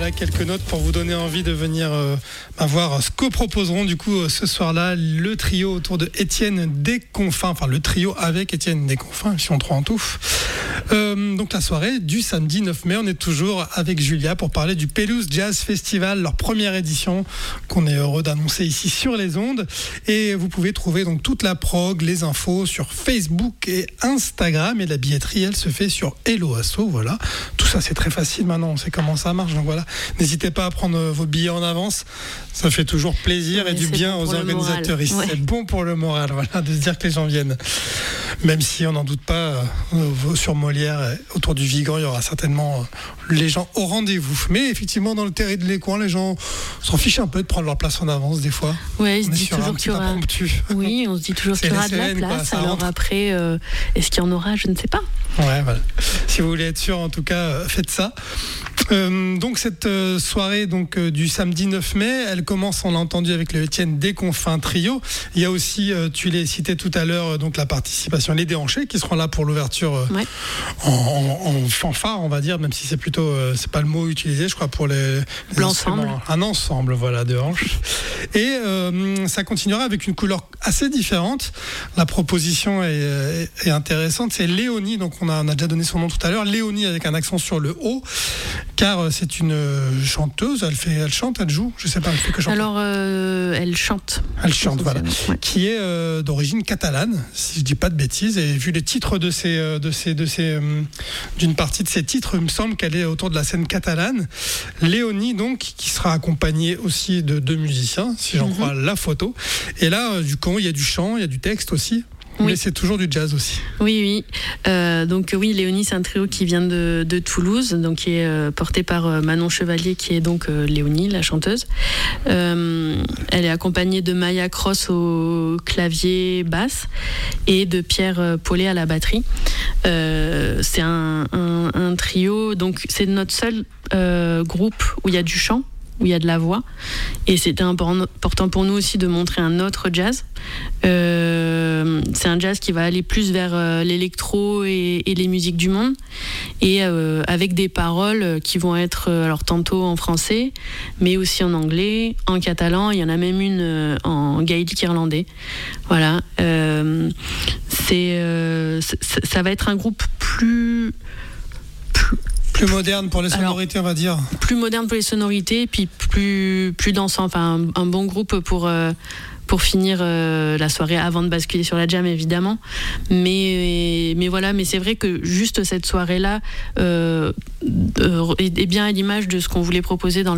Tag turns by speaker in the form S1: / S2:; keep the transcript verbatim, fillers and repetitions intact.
S1: voilà quelques notes pour vous donner envie de venir euh, bah, voir ce que proposeront du coup euh, ce soir-là le trio autour de Étienne Desconfins, enfin le trio avec Étienne Desconfins, si on trois en tout. Euh, donc la soirée du samedi neuf mai, on est toujours avec Julia pour parler du Pelouse Jazz Festival, leur première édition qu'on est heureux d'annoncer ici sur les ondes. Et vous pouvez trouver donc toute la prog, les infos sur Facebook et Instagram. Et la billetterie, elle se fait sur Hello Asso. Voilà, tout ça c'est très facile maintenant, on sait comment ça marche. Donc voilà, n'hésitez pas à prendre vos billets en avance. Ça fait toujours plaisir ouais, et du bien bon aux organisateurs. Ouais. C'est bon pour le moral, voilà, de se dire que les gens viennent. Même si on n'en doute pas, euh, sur Molière, autour du Vigan, il y aura certainement euh, les gens au rendez-vous. Mais effectivement, dans le terrain de les coins, les gens s'en fichent un peu de prendre leur place en avance des fois.
S2: Ouais, ils se disent toujours qu'il y aura. Oui, on se dit toujours qu'il y aura de la place. Quoi, alors rentre. Après, euh, est-ce qu'il y en aura ? Je ne sais pas.
S1: Ouais, voilà. Si vous voulez être sûr, en tout cas, euh, faites ça. Euh, donc cette euh, soirée donc euh, du samedi neuf mai, elle commence, on l'a entendu, avec le Étienne Desconfins trio. Il y a aussi, euh, tu l'as cité tout à l'heure, euh, donc la participation les Déhanchés qui seront là pour l'ouverture euh, ouais. en, en, en fanfare, on va dire, même si c'est plutôt, euh, c'est pas le mot utilisé, je crois, pour les, les
S2: l'ensemble.
S1: Un ensemble, voilà, de hanches. Et euh, ça continuera avec une couleur assez différente. La proposition est, est, est intéressante. C'est Léonie, donc on a, on a déjà donné son nom tout à l'heure. Léonie avec un accent sur le O. Car c'est une chanteuse, elle fait, elle chante, elle joue, je sais pas, elle fait que chanter.
S2: Alors, euh, elle chante.
S1: Elle chante, voilà. Ouais. Qui est euh, d'origine catalane, si je dis pas de bêtises. Et vu les titres de ces, de ces, de ces, euh, d'une partie de ces titres, il me semble qu'elle est autour de la scène catalane. Léonie, donc, qui sera accompagnée aussi de deux musiciens, si j'en mm-hmm. crois la photo. Et là, euh, du coup, il y a du chant, il y a du texte aussi. Oui. Mais c'est toujours du jazz aussi.
S2: Oui, oui. Euh, donc oui, Léonie, c'est un trio qui vient de, de Toulouse, donc qui est euh, porté par euh, Manon Chevalier, qui est donc euh, Léonie, la chanteuse. Euh, elle est accompagnée de Maya Cross au clavier basse et de Pierre Paulet à la batterie. Euh, c'est un, un, un trio, donc c'est notre seul euh, groupe où il y a du chant, où il y a de la voix, et c'était important pour nous aussi de montrer un autre jazz. Euh, c'est un jazz qui va aller plus vers euh, l'électro et, et les musiques du monde, et euh, avec des paroles qui vont être euh, alors tantôt en français, mais aussi en anglais, en catalan. Il y en a même une euh, en gaélique irlandais. Voilà. Euh, c'est, euh, c'est, ça va être un groupe plus plus
S1: Plus moderne pour les sonorités, alors, on va dire.
S2: Plus moderne pour les sonorités, et puis plus, plus dansant. Enfin, un, un bon groupe pour, euh, pour finir euh, la soirée avant de basculer sur la jam, évidemment. Mais, mais voilà, mais c'est vrai que juste cette soirée-là euh, euh, est bien à l'image de ce qu'on voulait proposer dans le